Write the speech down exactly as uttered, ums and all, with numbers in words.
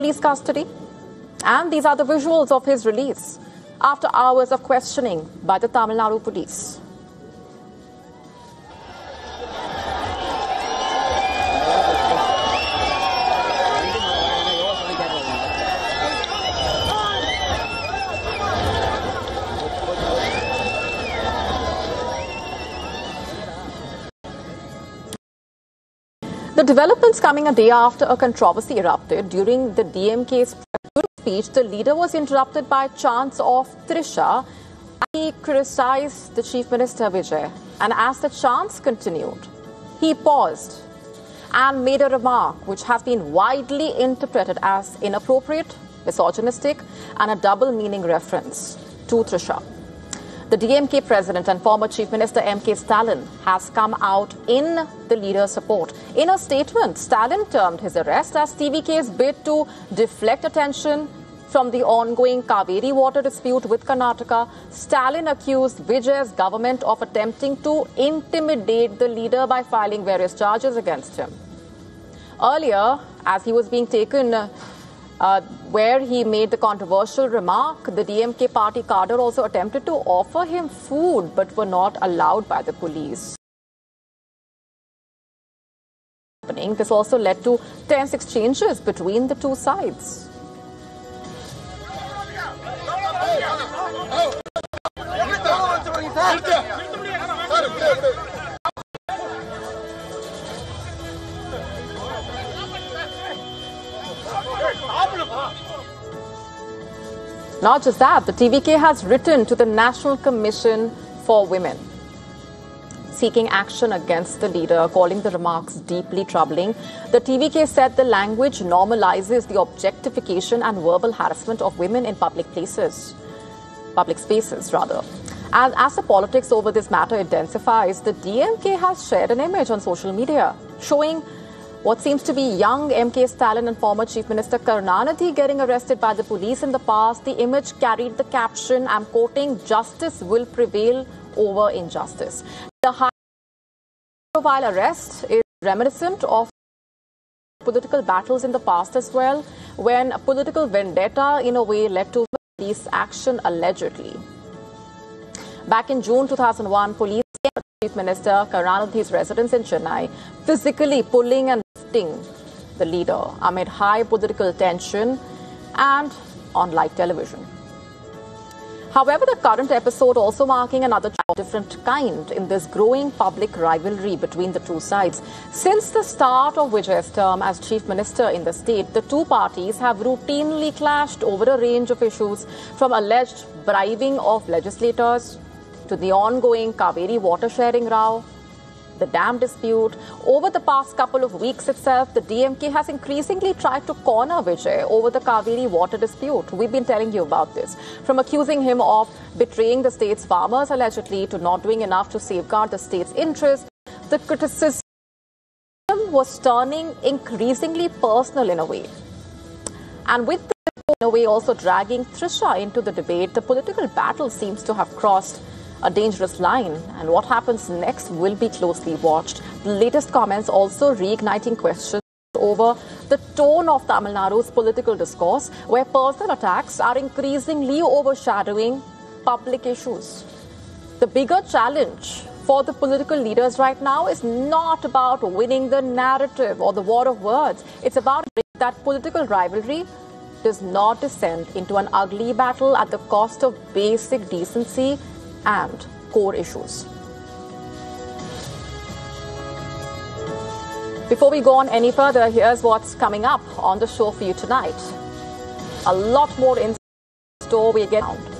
police custody. And these are the visuals of his release after hours of questioning by the Tamil Nadu police. The developments coming a day after a controversy erupted during the D M K's speech. The leader was interrupted by chants of Trisha. He criticized the Chief Minister Vijay, and as the chants continued, he paused and made a remark which has been widely interpreted as inappropriate, misogynistic, and a double-meaning reference to Trisha. The D M K president and former Chief Minister M K Stalin has come out in the leader's support. In a statement, Stalin termed his arrest as T V K's bid to deflect attention from the ongoing Kaveri water dispute with Karnataka. Stalin accused Vijay's government of attempting to intimidate the leader by filing various charges against him. Earlier, as he was being taken Uh, where he made the controversial remark, the D M K party cadre also attempted to offer him food but were not allowed by the police. This also led to tense exchanges between the two sides. Not just that, the T V K has written to the National Commission for Women, seeking action against the leader, calling the remarks deeply troubling. The T V K said the language normalizes the objectification and verbal harassment of women in public places, public spaces rather. And as the politics over this matter intensifies, the D M K has shared an image on social media showing what seems to be young M K Stalin and former Chief Minister Karunanidhi getting arrested by the police in the past. The image carried the caption, I'm quoting, "Justice will prevail over injustice." The high-profile arrest is reminiscent of political battles in the past as well, when a political vendetta in a way led to police action allegedly. Back in June two thousand one, police came to Chief Minister Karunanidhi's residence in Chennai, physically pulling and lifting the leader amid high political tension and on live television. However, the current episode also marking another different kind in this growing public rivalry between the two sides. Since the start of Vijay's term as Chief Minister in the state, the two parties have routinely clashed over a range of issues, from alleged bribing of legislators to the ongoing Kaveri water sharing row, the dam dispute. Over the past couple of weeks itself, the D M K has increasingly tried to corner Vijay over the Kaveri water dispute. We've been telling you about this. From accusing him of betraying the state's farmers allegedly to not doing enough to safeguard the state's interest, the criticism was turning increasingly personal in a way. And with the in a way also dragging Trisha into the debate, the political battle seems to have crossed a dangerous line, and what happens next will be closely watched. The latest comments also reigniting questions over the tone of Tamil Nadu's political discourse, where personal attacks are increasingly overshadowing public issues. The bigger challenge for the political leaders right now is not about winning the narrative or the war of words. It's about that political rivalry does not descend into an ugly battle at the cost of basic decency and core issues. Before we go on any further, here's what's coming up on the show for you tonight. A lot more in store we get.